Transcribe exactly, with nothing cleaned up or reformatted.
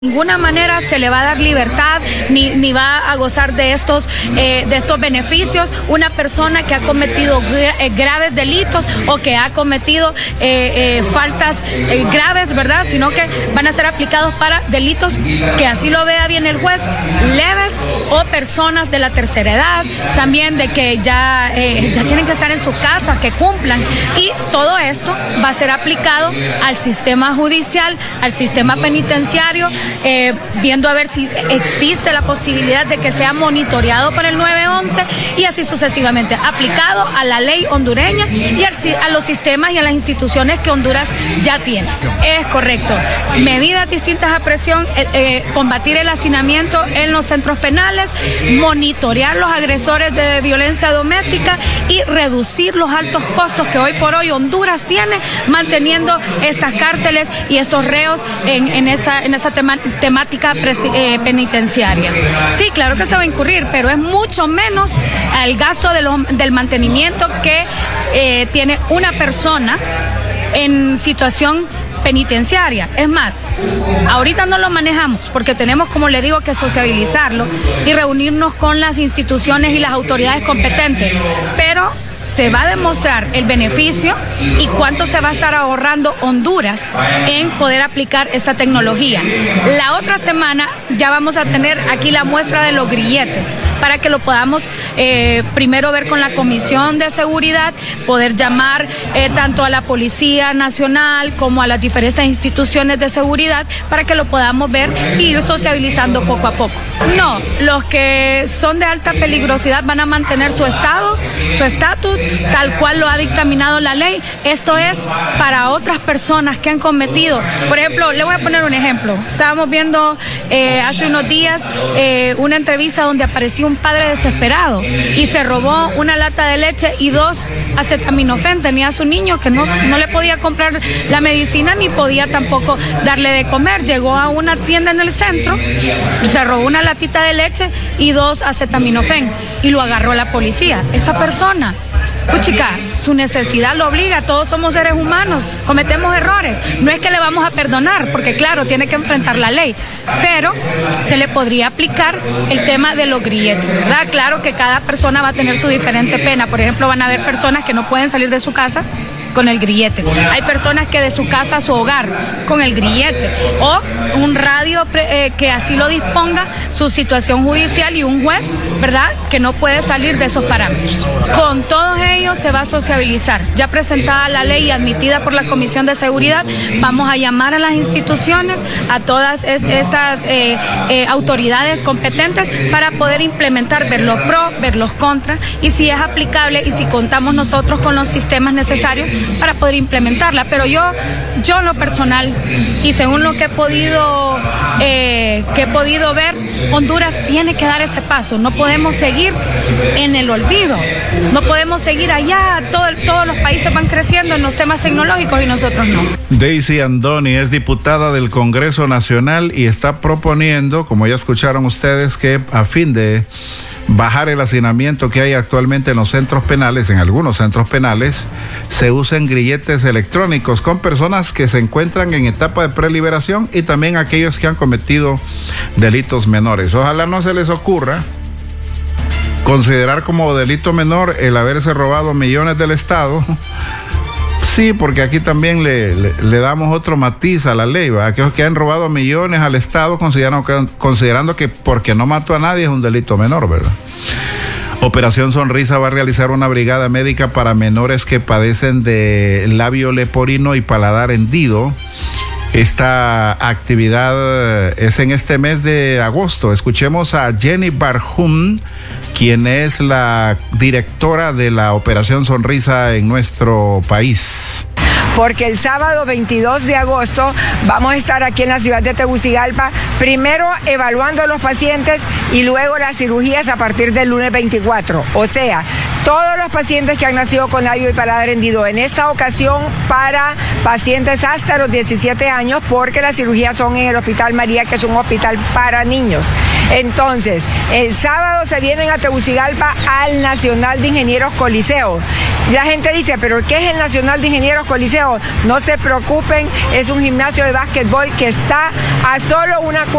De ninguna manera se le va a dar libertad ni, ni va a gozar de estos, eh, de estos beneficios una persona que ha cometido gra eh, graves delitos o que ha cometido eh, eh, faltas eh, graves, ¿verdad? Sino que van a ser aplicados para delitos que así lo vea bien el juez, leves o personas de la tercera edad, también de que ya, eh, ya tienen que estar en su casa, que cumplan, y todo esto va a ser aplicado al sistema judicial, al sistema penitenciario, Eh, viendo a ver si existe la posibilidad de que sea monitoreado por el nueve once y así sucesivamente, aplicado a la ley hondureña y al, a los sistemas y a las instituciones que Honduras ya tiene. Es correcto. Medidas distintas a presión, eh, eh, combatir el hacinamiento en los centros penales, monitorear los agresores de violencia doméstica y reducir los altos costos que hoy por hoy Honduras tiene manteniendo estas cárceles y estos reos en, en esa, en esa temática temática eh, penitenciaria. Sí, claro que se va a incurrir, pero es mucho menos el gasto de lo, del mantenimiento que eh, tiene una persona en situación penitenciaria. Es más, ahorita no lo manejamos porque tenemos, como le digo, que sociabilizarlo y reunirnos con las instituciones y las autoridades competentes, pero se va a demostrar el beneficio y cuánto se va a estar ahorrando Honduras en poder aplicar esta tecnología. La otra semana ya vamos a tener aquí la muestra de los grilletes para que lo podamos eh, primero ver con la Comisión de Seguridad, poder llamar eh, tanto a la Policía Nacional como a las diferentes instituciones de seguridad para que lo podamos ver y ir sociabilizando poco a poco. No, los que son de alta peligrosidad van a mantener su estado, su estatus, tal cual lo ha dictaminado la ley. Esto es para otras personas que han cometido, por ejemplo, le voy a poner un ejemplo. Estábamos viendo eh, hace unos días eh, una entrevista donde apareció un padre desesperado y se robó una lata de leche y dos acetaminofén. Tenía a su niño que no, no le podía comprar la medicina ni podía tampoco darle de comer. Llegó a una tienda en el centro, se robó una latita de leche y dos acetaminofén y lo agarró la policía. Esa persona, puchica, su necesidad lo obliga, todos somos seres humanos, cometemos errores, no es que le vamos a perdonar, porque claro, tiene que enfrentar la ley, pero se le podría aplicar el tema de los grilletes, ¿verdad? Claro que cada persona va a tener su diferente pena. Por ejemplo, van a haber personas que no pueden salir de su casa con el grillete. Hay personas que de su casa a su hogar con el grillete, o un radio eh, que así lo disponga su situación judicial y un juez, ¿verdad?, que no puede salir de esos parámetros. Con todos ellos se va a sociabilizar. Ya presentada la ley y admitida por la Comisión de Seguridad, vamos a llamar a las instituciones, a todas es, estas eh, eh, autoridades competentes para poder implementar, ver los pros, ver los contras y si es aplicable y si contamos nosotros con los sistemas necesarios para poder implementarla. Pero yo, yo en lo personal y según lo que he podido, eh, que he podido ver, Honduras tiene que dar ese paso. No podemos seguir en el olvido. No podemos seguir allá. Todo, todos los países van creciendo en los temas tecnológicos y nosotros no. Daisy Andoni es diputada del Congreso Nacional y está proponiendo, como ya escucharon ustedes, que a fin de bajar el hacinamiento que hay actualmente en los centros penales, en algunos centros penales, se usen grilletes electrónicos con personas que se encuentran en etapa de preliberación y también aquellos que han cometido delitos menores. Ojalá no se les ocurra considerar como delito menor el haberse robado millones del Estado. Sí, porque aquí también le, le, le damos otro matiz a la ley, ¿verdad? Aquellos que han robado millones al Estado considerando que, considerando que porque no mató a nadie es un delito menor, ¿verdad? Operación Sonrisa va a realizar una brigada médica para menores que padecen de labio leporino y paladar hendido. Esta actividad es en este mes de agosto. Escuchemos a Jenny Barhum, quien es la directora de la Operación Sonrisa en nuestro país. Porque el sábado veintidós de agosto vamos a estar aquí en la ciudad de Tegucigalpa, primero evaluando a los pacientes y luego las cirugías a partir del lunes veinticuatro. O sea, todos los pacientes que han nacido con labio y paladar hendido, en esta ocasión para pacientes hasta los diecisiete años, porque las cirugías son en el Hospital María, que es un hospital para niños. Entonces, el sábado se vienen a Tegucigalpa al Nacional de Ingenieros Coliseo. La gente dice, ¿pero qué es el Nacional de Ingenieros Coliseo? Liceo. No se preocupen, es un gimnasio de básquetbol que está a solo una